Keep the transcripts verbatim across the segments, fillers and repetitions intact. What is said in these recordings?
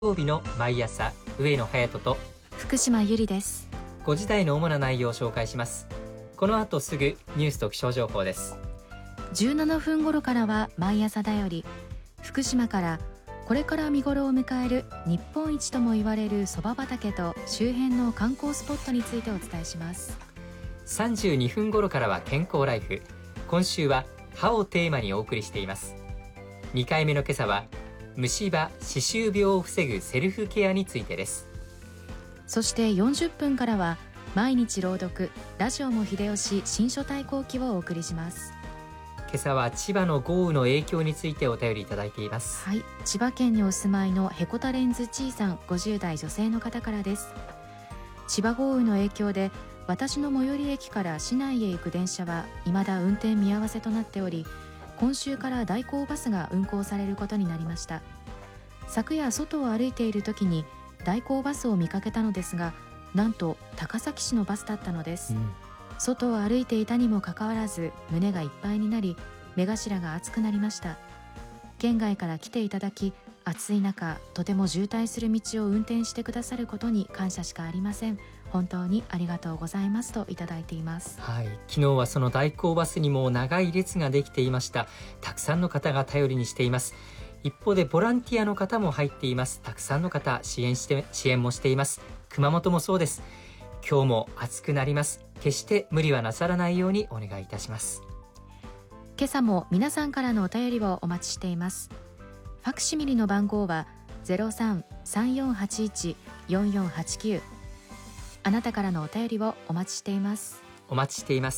曜日の毎朝、上野隼人と福島ゆりです。 ごじ台の主な内容を紹介します。この後すぐニュースと気象情報です。 じゅうななふん頃からは毎朝だより、福島からこれから見頃を迎える日本一とも言われるそば畑と周辺の観光スポットについてお伝えします。 さんじゅうにふん頃からは健康ライフ。今週は歯をテーマにお送りしています。にかいめの今朝は虫歯・歯周病を防ぐセルフケアについてです。 そしてよんじゅっぷんからは毎日朗読ラジオも秀吉新書対抗記をお送りします。 今朝は千葉の豪雨の影響についてお便りいただいています。 はい、千葉県にお住まいのへこたレンズちーさん、ごじゅう代女性の方からです。千葉豪雨の影響で私の最寄り駅から市内へ行く電車は未だ運転見合わせとなっており、今週から代行バスが運行されることになりました。昨夜外を歩いている時に代行バスを見かけたのですが、なんと高崎市のバスだったのです、うん、外を歩いていたにもかかわらず胸がいっぱいになり、目頭が熱くなりました。県外から来ていただき、暑い中とても渋滞する道を運転してくださることに感謝しかありません。本当にありがとうございますといただいています。 はい、昨日はその代行バスにも長い列ができていました。たくさんの方が頼りにしています。一方でボランティアの方も入っています。たくさんの方支援して支援もしています。熊本もそうです。今日も暑くなります。決して無理はなさらないようにお願いいたします。 今朝も皆さんからのお便りをお待ちしています。ファクシミリの番号は ゼロさん さんよんはちいち よんよんはちきゅう。 あなたからのお便りをお待ちしています。 お待ちしています。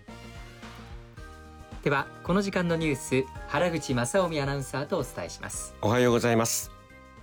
ではこの時間のニュース、原口正臣アナウンサーとお伝えします。 おはようございます。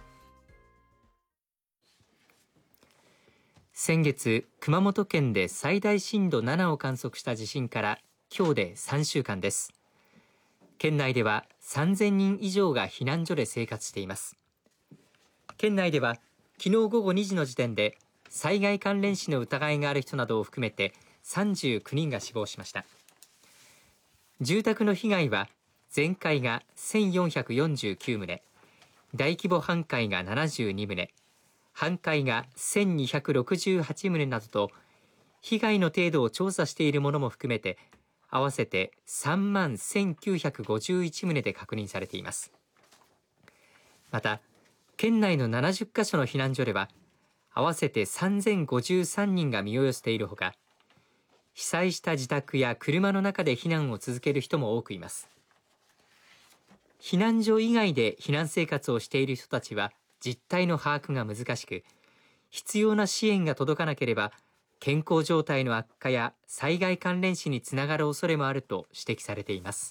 先月熊本県で最大震度ななを観測した地震から今日でさんしゅうかんです。県内ではさんぜんにん以上が避難所で生活しています。県内では昨日午後にじの時点で災害関連死の疑いがある人などを含めてさんじゅうきゅうにんが死亡しました。住宅の被害は全壊がせんよんひゃくよんじゅうきゅう棟、大規模半壊がななじゅうに棟、半壊がせんにひゃくろくじゅうはち棟などと、被害の程度を調査しているものも含めて合わせてさんまんせんきゅうひゃくごじゅういち棟で確認されています。また県内のななじゅっか所の避難所では合わせてさんぜんごじゅうさんにんが身を寄せているほか、被災した自宅や車の中で避難を続ける人も多くいます。避難所以外で避難生活をしている人たちは実態の把握が難しく、必要な支援が届かなければ健康状態の悪化や災害関連死につながる恐れもあると指摘されています。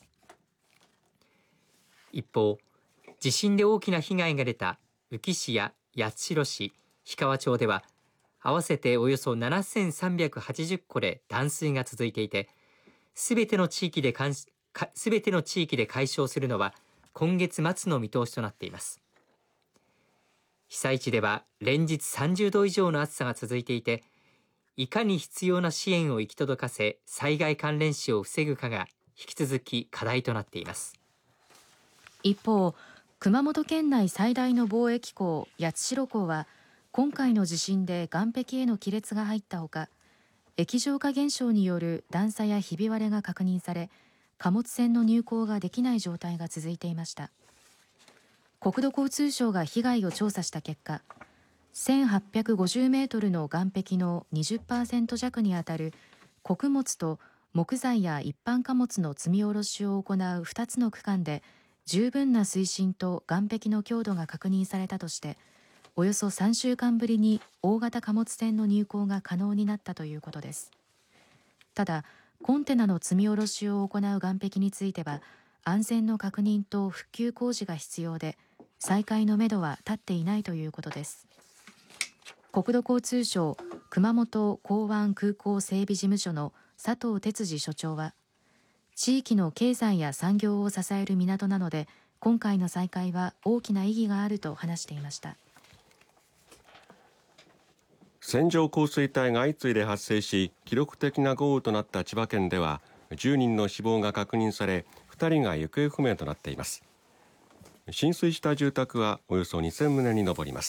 一方、地震で大きな被害が出た宇城市や八代市、氷川町では合わせておよそななせんさんびゃくはちじゅっこで断水が続いていて、すべての地域でかんかすべての地域で解消するのは今月末の見通しとなっています。被災地では連日さんじゅうど以上の暑さが続いていて、いかに必要な支援を行き届かせ災害関連死を防ぐかが引き続き課題となっています。 一方、熊本県内最大の貿易港八代港は今回の地震で岸壁への亀裂が入ったほか、液状化現象による段差やひび割れが確認され、貨物船の入港ができない状態が続いていました。国土交通省が被害を調査した結果、せんはっぴゃくごじゅうメートルの岸壁の にじゅっパーセント 弱にあたる穀物と木材や一般貨物の積み下ろしを行うふたつの区間で十分な水深と岸壁の強度が確認されたとして、およそさんしゅうかんぶりに大型貨物船の入港が可能になったということです。ただ、コンテナの積み下ろしを行う岸壁については安全の確認と復旧工事が必要で、再開のめどは立っていないということです。国土交通省熊本港湾空港整備事務所の佐藤哲司所長は、地域の経済や産業を支える港なので今回の再開は大きな意義があると話していました。 線状降水帯が相次いで発生し、記録的な豪雨となった千葉県ではじゅうにんの死亡が確認され、ふたりが行方不明となっています。 浸水した住宅はおよそにせん棟に上ります。